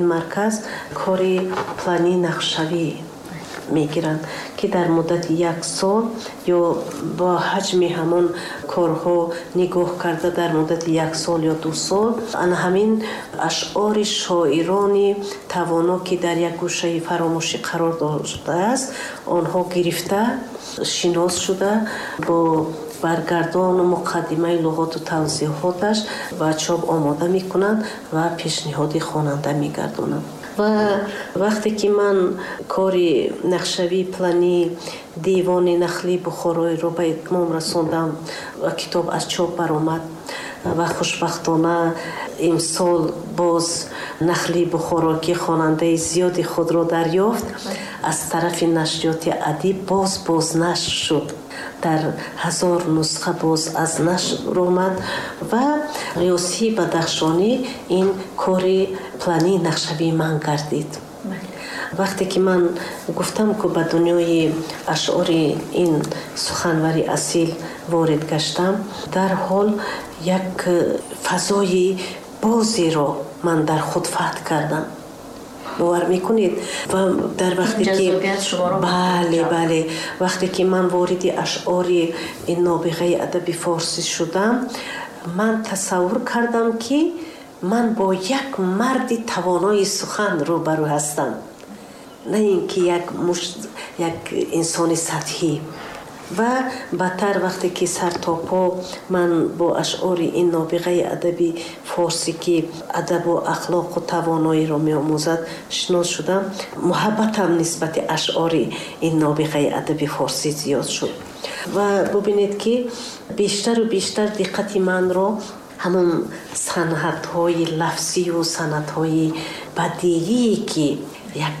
марказ кори плани нақшавӣ мегиранд ки дар муддати 1 сол ё ба ҳаҷми ҳамон корҳо нигоҳ карда дар муддати 1 сол ё 2 сол ана ҳамин ашъори шоирони тавоно ки дар як гӯшаи фаромӯшӣ қарор доштааст онҳо гирифта шинос шуда бо баргардону муқаддимаи луғоту тавзеҳоташ ба чоп омода мекунанд ва пешниҳоди хонанда мегардонанд. ва вақте ки ман кори нақшавии плани дивони нахли Бухороиро ба итмом расондам ва китоб аз чоп баромад ва хушбахтона имсол боз нахли Бухоро ки хонандаи зиёди худро дарёфт аз тарафи нашриёти адиб бознашр шуд. дар 1000 нусха боз аз нашр омад ва Ғиёсии Бадахшонӣ ин кори плани нақшавии ман гардид. вақте ки ман гуфтам ки ба дунёи ашъори ин суханвари асил ворид гаштам, дарҳол як фазои бозеро ман дар худ фаҳм кардам. باور میکنید و در وقتی که بله وقتی که من وارد اشعار این نابغه ادب فارسی شدم من تصور کردم که من با یک مرد توانای سخن روبرو هستم، نه اینکه یک انسان سطحی. و بدتر وقتی که سر تا پا من با اشعار این نابغه ادبی فارسی که ادب و اخلاق و توانایی را می آموزد شناس شدم، محبتم نسبت اشعار این نابغه ادبی فارسی زیاد شد و ببینید که بیشتر و بیشتر دقت من را همون صنعت های لفظی و صنعت های بدیعی که یک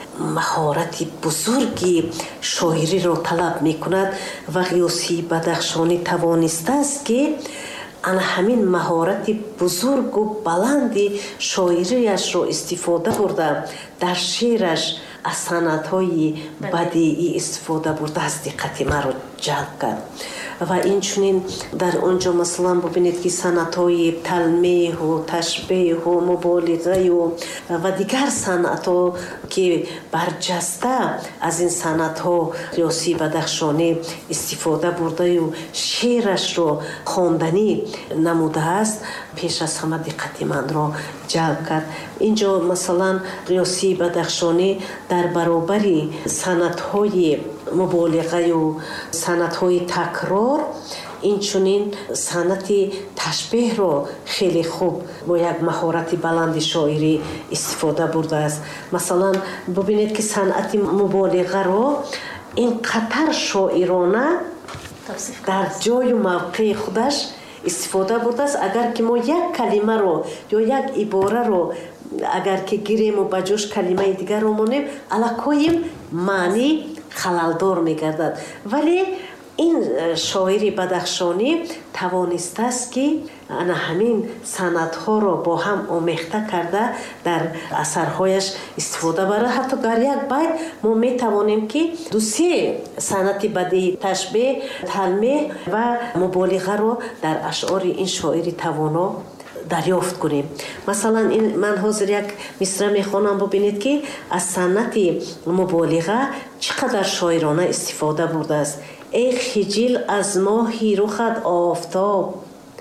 مهارت بزرگی شاعری را طلب میکند و غیاثی بدخشانی توانسته است که آن همین مهارت بزرگ و بلندی شاعریش را استفاده برده در شعرش از صنعت‌های بدیعی استفاده برده از دقت ما را جلب کرد. و اینچنین در اونجا مثلا ببینید که صنعت‌های تلمیح و تشبیه و مبالغه و دیگر صنعت‌ها که برجسته از این صنعت‌ها غیاثی بدخشانی استفاده برده و شعرش را خواندنی نموده است، پیش از همه دقت من را جلب کرد. اینجا مثلا غیاثی بدخشانی در برابر صنعت‌های مبالغه و صنعت‌های تکرار اینچنین صنعت تشبیه را خیلی خوب با یک مهارت بلند شاعری استفاده برده است. مثلا ببینید که صنعت مبالغه را اینقدر شاعرانه در جای و موقع خودش استفاده برده است. اگر که ما یک کلمه رو یا یک عباره رو اگر که گیریم و بجاش کلمه دیگر رو مانیم علاکویم معنی خلالدار میگردد. ولی این شاعری بدخشانی توانسته است که همین صنعت‌ها را با هم آمیخته کرده در اثرهایش استفاده بره. حتی در یک بیت ما میتوانیم که دو سه صنعت بدیعی تشبیه، تلمیح و مبالغه را در اشعار این شاعری توانا دریافت کنیم. مثلا من حاضر یک مصرع میخوانم، ببینید که از صنعت مبالغه چقدر شاعرانه استفاده برده است. ای خجل از ماهی رخت آفتاب،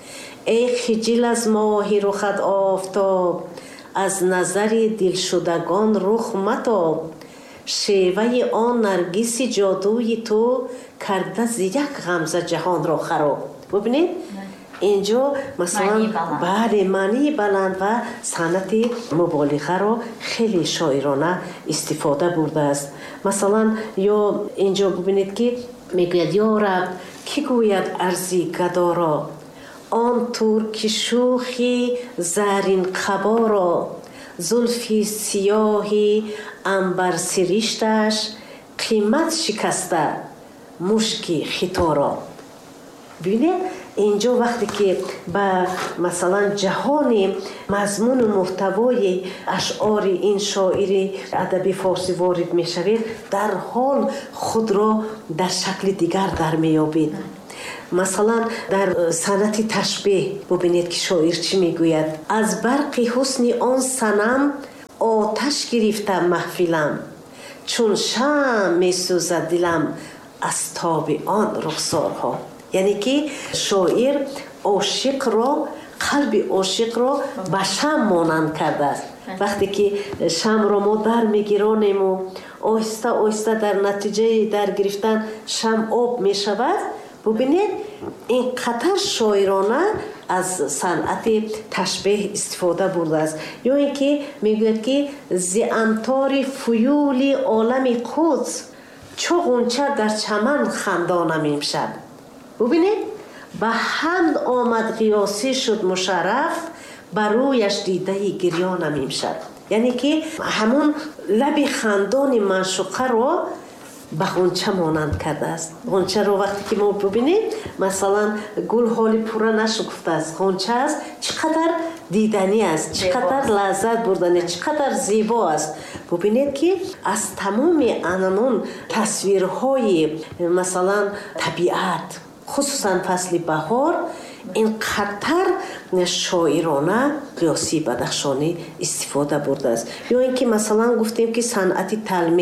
ای خجل از ماهی رخت آفتاب، از نظر دلشدگان رخ متاب، شیوه آن نرگس جادوی تو کرده ز یک غمزه جهان را خراب. ببینید اینجا مثلا معنی بلند و صنعت مبالغه را خیلی شاعرانه استفاده برده است. مثلا یا اینجا ببینید که میگوید یا رب کی گوید ارزی گدا را، آن ترک شوخی زرین قبا را، زلفی سیاهی عنبر سرشتش قیمت شکسته مشکی خطا را. ببینید اینجا وقتی که به مثلا جهان مضمون و محتوای اشعار این شاعر ادبی فارسی وارد می شوید، در حال خود را در شکل دیگر در می یابید. مثلا در صنعت تشبیه ببینید که شاعر چی می گوید. از برق حسن آن صنم آتش گرفته محفلم، چون شمع میسوزد دلم از تاب آن رخسارها. یعنی که شاعر عاشق را، قلب عاشق را به شمع مانند کرده است. وقتی که شمع را ما در میگیرانیم و آهسته آهسته در نتیجه در گرفتن شمع آب می شود، ببینید این قطر شاعرانه از صنعت تشبیه استفاده برده است. یا اینکه میگوید که ز امطار فیول عالم قدس، چو غنچه در چمن خندانم امشب. ببینید به حمد آمد قیاسی شد مشرف، بر رویش دیده گریانم امشب. یعنی که همون لب خندان معشوقه را به غنچه مانند کرده است. غنچه رو وقتی که ما ببینیم مثلا گل حالی پورا نشکفته است، غنچه است، چقدر دیدنی است، چقدر لذت بردنی، چقدر زیبا است. ببینید که از تمام انمون تصویرهای مثلا طبیعت، خصوصا فصل بهار، این قطر شاعرانه قیاسی بدخشانی استفاده برده است. یا اینکه مثلا گفتیم که صنعت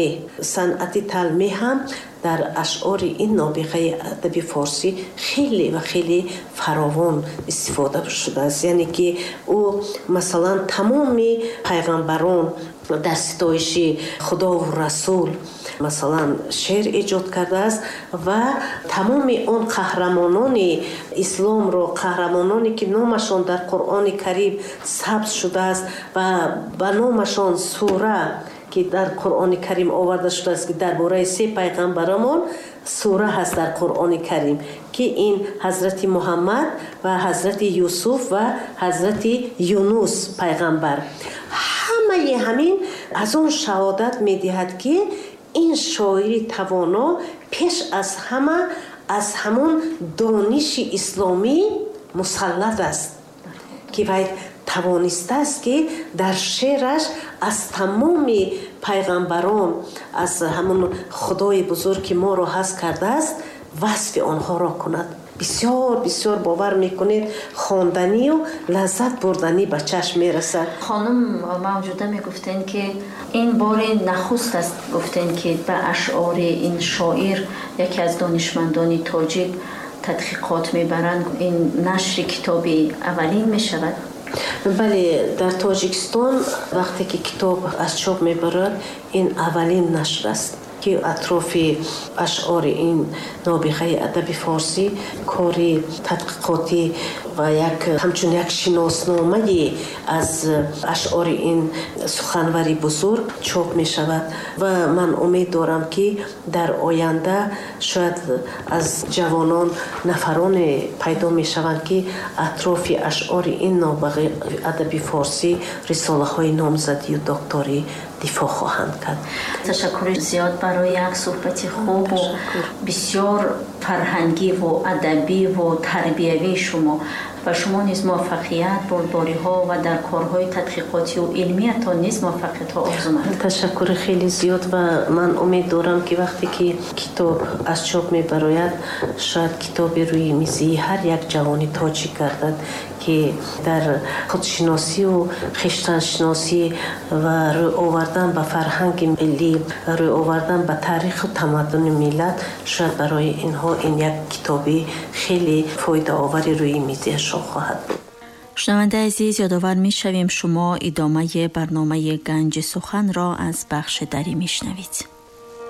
تلمیح هم در اشعار این نابغه ادب فارسی خیلی و خیلی فراوان استفاده شده است. یعنی که او مثلا تمام پیغمبران در ستایش خدا و رسول مثلا شعر ایجاد کرده است و تمام اون قهرمانان اسلام رو، قهرمانانی که نامشان در قرآن کریم ثبت شده است و به نامشان سوره که در قرآن کریم آورده شده است که درباره 3 پیغمبرمان سوره هست در قرآن کریم که این حضرت محمد و حضرت یوسف و حضرت یونس پیغمبر، همه همین از اون شهادت می‌دهد که این شاعری توانا پیش از همه از همون دانش اسلامی مسلط است که باید توانسته است که در شعرش از تمام پیغمبران، از همون خدای بزرگ که ما را هست کرده است، وصف آنها را کند. بسیار بسیار باور میکنید خواندنی و لذت بردنی به چشم میرسد. خانم موجوده میگفتن که این بار نخست است گفتن که به اشعار این شاعر یکی از دانشمندان تاجیک تحقیقات میبرند، این نشر کتابی اولین میشود. بله، در تاجیکستان وقتی که کتاب از چاپ میبرد این اولین نشر است که اطراف اشعار این نابغه ادب فارسی کاری تحقیقاتی و همچون یک شناسنامه از اشعار این سخنوری بزرگ چاپ می شود و من امید دارم که در آینده شاید از جوانان نفران پیدا می شوند که اطراف اشعار این نابغه ادب فارسی رساله های نامزدی و دکتری دفاع خواهند کرد. تشکر زیاد برای یک صحبت خوب و بسیار فرهنگی و ادبی و تربیوی شما. و شما نیز موفقیت، بردباری ها و در کارهای تحقیقاتی و علمیتان نیز موفقیت ها آرزو می‌کنم. تشکر خیلی زیاد و من امید دارم که وقتی که کتاب از چاپ می‌براید شاید کتاب روی میزی هر یک جوانی تاجیک گردد که در خودشناسی و خویشتن‌شناسی و روی آوردن به فرهنگ ملی، روی آوردن به تاریخ و تمدن ملت، شاید برای اینها این یک کتابی خیلی فایده آوری روی میزشان خواهد بود. شنونده عزیز، یادآور می‌شویم شما ادامه برنامه گنج سخن را از بخش دری میشنوید.